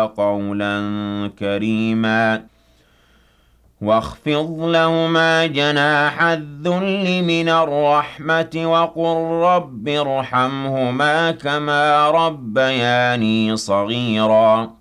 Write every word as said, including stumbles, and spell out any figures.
قولا كريما واخفض لهما جناح الذل من الرحمة وقل رب ارحمهما كما ربياني صغيرا